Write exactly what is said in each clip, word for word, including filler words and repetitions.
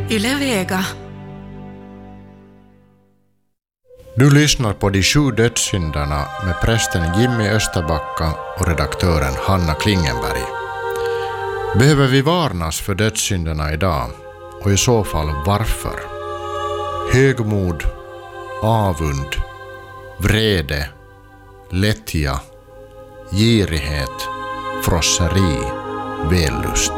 Yle Vega. Du lyssnar på De sju dödssynderna med prästen Jimmy Österbacka och redaktören Hanna Klingenberg. Behöver vi varnas för dödssynderna idag? Och i så fall varför? Högmod, avund, vrede, lättja, girighet, frosseri, vällust.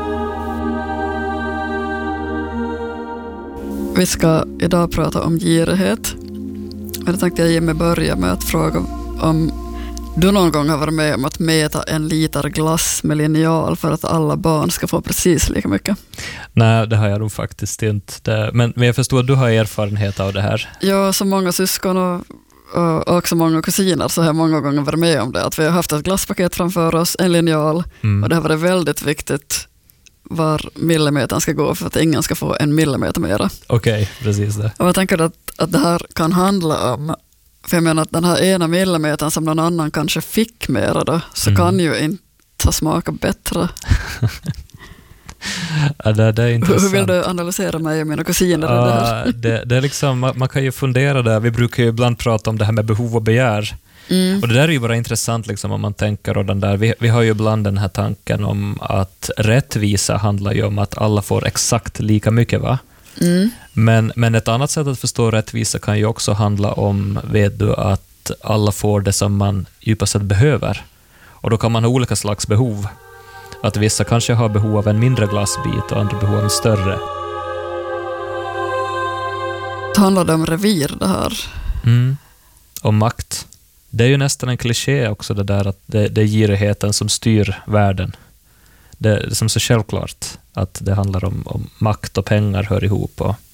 Vi ska idag prata om girighet. Jag tänkte jag Jimmy börja med att fråga om du någon gång har varit med om att mäta en liter glass med linjal för att alla barn ska få precis lika mycket. Nej, det har jag nog faktiskt inte. Det, men, men jag förstår att du har erfarenhet av det här. Ja, så många syskon och, och också många kusiner så har jag många gånger varit med om det. Att vi har haft ett glasspaket framför oss, en linjal mm. och det har varit väldigt viktigt var millimetern ska gå för att ingen ska få en millimeter mera. Okej, okay, precis det. Och jag tänker att, att det här kan handla om, för jag menar att den här ena millimetern som någon annan kanske fick mera då, så mm. kan ju inte ha smakat bättre. Ja, det, det är intressant. Hur vill du analysera mig och mina kusiner? Ja, det, här? det, det är liksom, man, man kan ju fundera där, vi brukar ju ibland prata om det här med behov och begär. Mm. Och det där är ju bara intressant liksom, om man tänker och den där, vi, vi har ju ibland den här tanken om att rättvisa handlar ju om att alla får exakt lika mycket, va? Mm. Men, men ett annat sätt att förstå rättvisa kan ju också handla om, vet du, att alla får det som man djupast sett behöver. Och då kan man ha olika slags behov. Att vissa kanske har behov av en mindre glassbit och andra behov av en större. Det handlar om revir det här. Mm. Och makt. Det är ju nästan en kliché också det där att det, det är girigheten som styr världen. Det är som så självklart att det handlar om, om makt och pengar hör ihop. Och